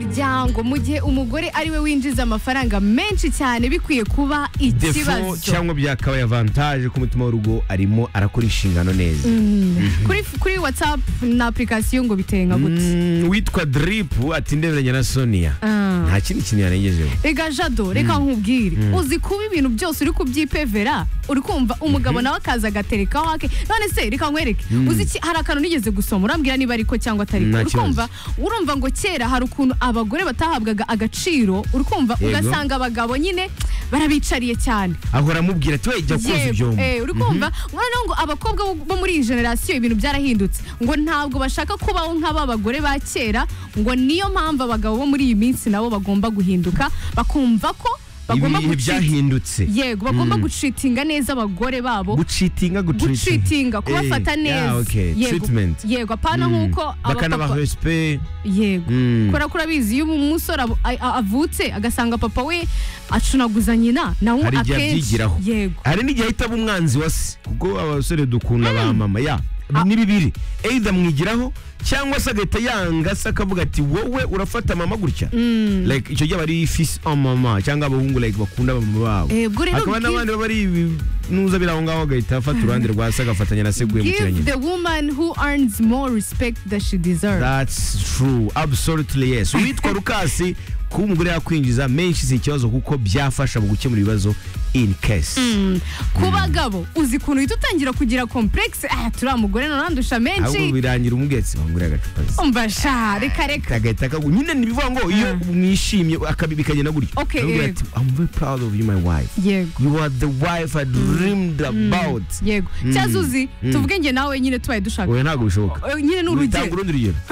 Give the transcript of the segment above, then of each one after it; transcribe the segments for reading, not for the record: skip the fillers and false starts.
muryango mu gihe umugore ari we winjiza amafaranga menshi cyane bikwiye kuba ikibazo cyangwa byakabaye avantage ko umutima w'urugo arimo arakora inshingano neza. Kuri WhatsApp na application ngo bitenga gute. Witwa Drip ati ndeberanye na Sonia. Nta kindi kintu yarengejeho. Rega Jado reka nkubwire uzi kuba ibintu byose uri kubyipevera uri kumva umugabo nawe akaza agatereka wake none se reka nkwereke uzi hari akantu nigeze gusoma urambwira niba ariko cyangwa atari urumva ngo kera hari ukuntu abagore batahabwaga agaciro uri kumva ugasanga abagabo nyine barabicariye cyane ahora amubwira ati we jya koza ibyombo uri kumva noneho ngo abakobwa bo muri iyi generation ibintu byarahindutse ngo ntabwo bashaka kubaho nk'aba bagore ba kera ngo niyo mpamvu abagabo bo muri iyi minsi nabo bagomba guhinduka bakumva ko bagomba byahindutse yego bagomba gucitinga neza abagore babo gucitinga kubafata neza yego apana nkuko bakana ba respect yego kora bizi iyo umusore avutse agasanga papa we acunaguza nyina nawe akenshi yego hari n'igihe ahita umwanzi wase kuko abasore dukunda ba mama ni bibiri either mwigiraho cyangwa se agahita yanga se akavuga ati wowe urafata mama gutya like icyo gihe bari fils en mama cyangwa abahungu like bakunda mama babo akaba n'abandi bari nuza biraho ngaho agahita afata uruhande rwa se agafatanya na se guye mu kiranye. Give the woman who earns more respect that she deserves. That's true, absolutely yes. Witwa Rukasi kuba umugore yakwinjiza menshi si ikibazo kuko byafasha mu gukemura ibibazo in case. Ku bagabo uzi kuntu uhita utangira kugira complex turiya mugore nandusha menshi ahubwo birangira umugetsi bangura agacupa umbasha reka agahita nyine nibivuga ngo iyo mwishimye bikagenda gutyo I'm very proud of you my wife. You are the wife I dreamed about. Yego cyazuzi tuvuge nge nawe nyine tubaye dushaka oya ntago bishoboka nyine n'urugero tanga urundi rugero.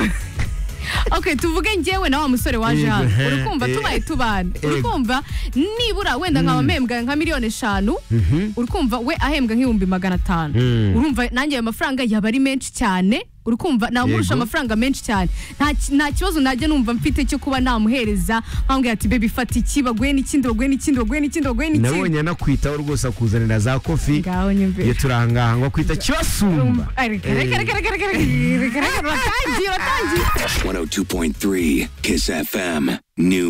Okay tuvuge ngewe na wa musore waje hano urikumva tubaye tubana urikumva nibura wenda nkaba mpembwa nka miliyoni 5 urikumva we ahembwa nk'ibihumbi 500 urumva nanjye ayo mafaranga yaba ari menshi cyane urikumva namurusha amafaranga menshi cyane nta kibazo najya numva mfite cyo kuba namuhereza nkambwira ati baby fata iki bagwe n'ikindi nabonye nakwitaho rwose akuzanira za kofi iyo turanga ngo kwita kibasumba reka 102.3 Kiss FM New